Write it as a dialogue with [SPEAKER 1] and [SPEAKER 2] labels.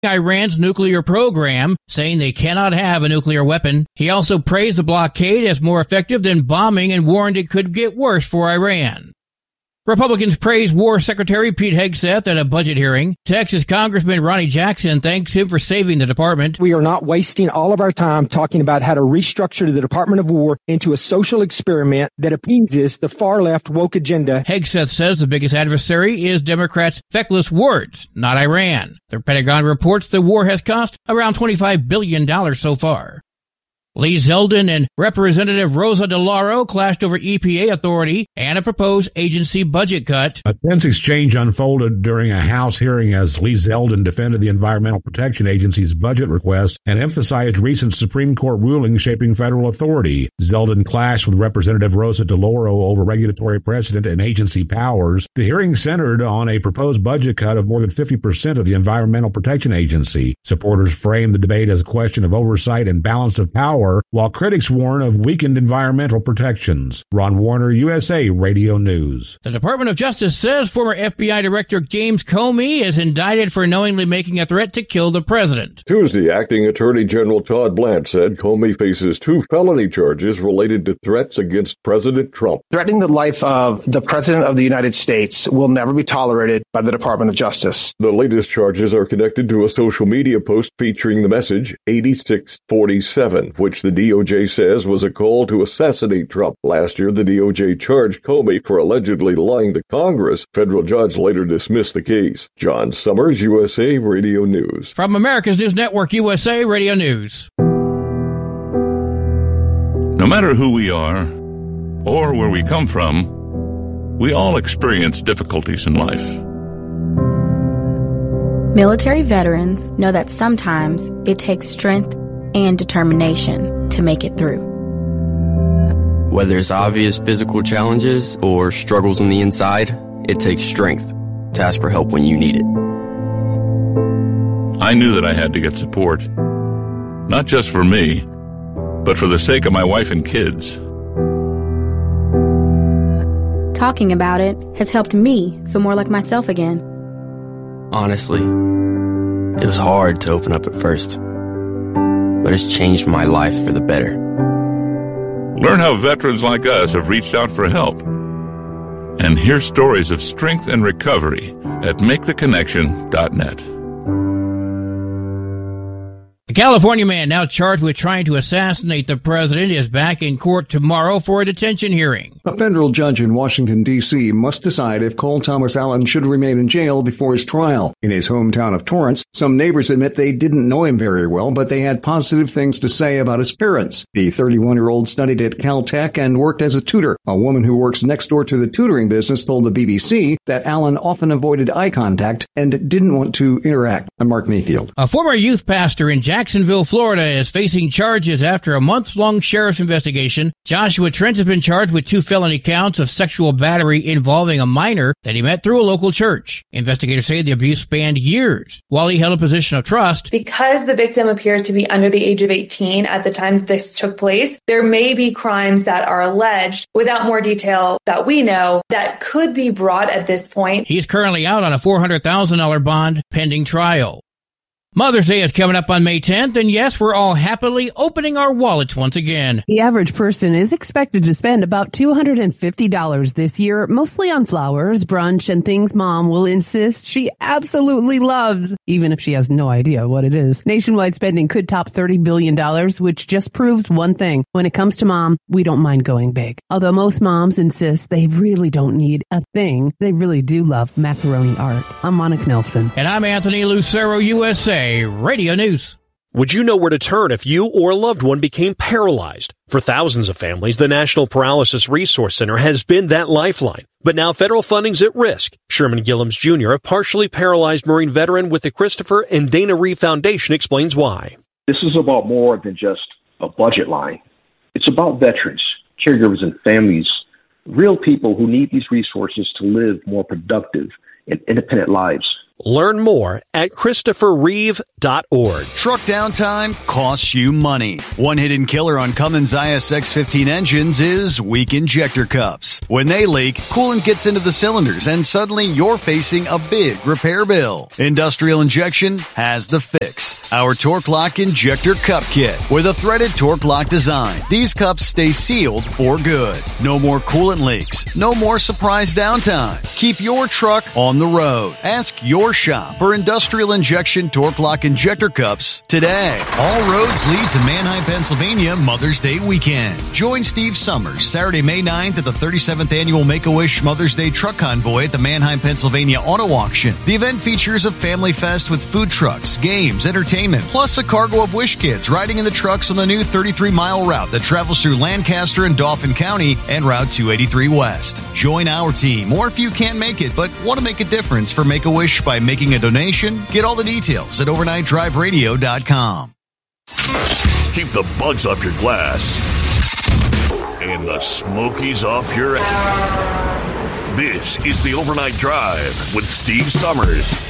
[SPEAKER 1] Iran's nuclear program, saying they cannot have a nuclear weapon. He also praised the blockade as more effective than bombing and warned it could get worse for Iran. Republicans praised War Secretary Pete Hegseth at a budget hearing. Texas Congressman Ronnie Jackson thanks him for saving the department.
[SPEAKER 2] We are not wasting all of our time talking about how to restructure the Department of War into a social experiment that appeases the far-left woke agenda.
[SPEAKER 1] Hegseth says the biggest adversary is Democrats' feckless words, not Iran. The Pentagon reports the war has cost around $25 billion so far. Lee Zeldin and Representative Rosa DeLauro clashed over EPA authority and a proposed agency budget cut.
[SPEAKER 3] A tense exchange unfolded during a House hearing as Lee Zeldin defended the Environmental Protection Agency's budget request and emphasized recent Supreme Court rulings shaping federal authority. Zeldin clashed with Representative Rosa DeLauro over regulatory precedent and agency powers. The hearing centered on a proposed budget cut of more than 50% of the Environmental Protection Agency. Supporters framed the debate as a question of oversight and balance of power, while critics warn of weakened environmental protections. Ron Warner, USA Radio News.
[SPEAKER 1] The Department of Justice says former FBI Director James Comey is indicted for knowingly making a threat to kill the president.
[SPEAKER 4] Tuesday, Acting Attorney General Todd Blanche said Comey faces 2 felony charges related to threats against President Trump.
[SPEAKER 5] Threatening the life of the President of the United States will never be tolerated by the Department of Justice.
[SPEAKER 4] The latest charges are connected to a social media post featuring the message 8647, which the DOJ says was a call to assassinate Trump. Last year, the DOJ charged Comey for allegedly lying to Congress. Federal judge later dismissed the case. John Summers, USA Radio News.
[SPEAKER 1] From America's News Network, USA Radio News.
[SPEAKER 6] No matter who we are or where we come from, we all experience difficulties in life.
[SPEAKER 7] Military veterans know that sometimes it takes strength and determination to make it through.
[SPEAKER 8] Whether it's obvious physical challenges or struggles on the inside, it takes strength to ask for help when you need it.
[SPEAKER 6] I knew that I had to get support, not just for me, but for the sake of my wife and kids.
[SPEAKER 7] Talking about it has helped me feel more like myself again.
[SPEAKER 8] Honestly, it was hard to open up at first, but it's changed my life for the better.
[SPEAKER 6] Learn how veterans like us have reached out for help. And hear stories of strength and recovery at MakeTheConnection.net.
[SPEAKER 1] The California man now charged with trying to assassinate the president is back in court tomorrow for a detention hearing.
[SPEAKER 9] A federal judge in Washington, D.C. must decide if Cole Thomas Allen should remain in jail before his trial. In his hometown of Torrance, some neighbors admit they didn't know him very well, but they had positive things to say about his parents. The 31-year-old studied at Caltech and worked as a tutor. A woman who works next door to the tutoring business told the BBC that Allen often avoided eye contact and didn't want to interact. I'm Mark Mayfield.
[SPEAKER 1] A former youth pastor in Jacksonville, Florida, is facing charges after a month-long sheriff's investigation. Joshua Trent has been charged with 2 felony counts of sexual battery involving a minor that he met through a local church. Investigators say the abuse spanned years while he held a position of trust.
[SPEAKER 10] Because the victim appeared to be under the age of 18 at the time this took place, there may be crimes that are alleged without more detail that we know that could be brought at this point.
[SPEAKER 1] He's currently out on a $400,000 bond pending trial. Mother's Day is coming up on May 10th, and yes, we're all happily opening our wallets once again.
[SPEAKER 11] The average person is expected to spend about $250 this year, mostly on flowers, brunch, and things Mom will insist she absolutely loves, even if she has no idea what it is. Nationwide spending could top $30 billion, which just proves one thing. When it comes to Mom, we don't mind going big. Although most moms insist they really don't need a thing, they really do love macaroni art. I'm Monica Nelson.
[SPEAKER 1] And I'm Anthony Lucero, USA Radio News.
[SPEAKER 12] Would you know where to turn if you or a loved one became paralyzed? For thousands of families, the National Paralysis Resource Center has been that lifeline. But now federal funding's at risk. Sherman Gillums Jr., a partially paralyzed Marine veteran with the Christopher and Dana Reeve Foundation, explains why.
[SPEAKER 13] This is about more than just a budget line. It's about veterans, caregivers, and families, real people who need these resources to live more productive and independent lives.
[SPEAKER 12] Learn more at ChristopherReeve.org.
[SPEAKER 14] Truck downtime costs you money. One hidden killer on Cummins ISX-15 engines is weak injector cups. When they leak, coolant gets into the cylinders and suddenly you're facing a big repair bill. Industrial Injection has the fix. Our Torque Lock Injector Cup Kit with a threaded Torque Lock design. These cups stay sealed for good. No more coolant leaks. No more surprise downtime. Keep your truck on the road. Ask your shop for Industrial Injection Torque Lock Injector Cups today. All roads lead to Manheim, Pennsylvania Mother's Day weekend. Join Steve Summers Saturday, May 9th at the 37th Annual Make-A-Wish Mother's Day Truck Convoy at the Manheim, Pennsylvania Auto Auction. The event features a family fest with food trucks, games, entertainment, plus a cargo of Wish kids riding in the trucks on the new 33-mile route that travels through Lancaster and Dauphin County and Route 283 West. Join our team, or if you can't make it but want to make a difference for Make-A-Wish by making a donation, get all the details at overnightdriveradio.com.
[SPEAKER 15] Keep the bugs off your glass and the smokies off your ass. This is the Overnight Drive with Steve Summers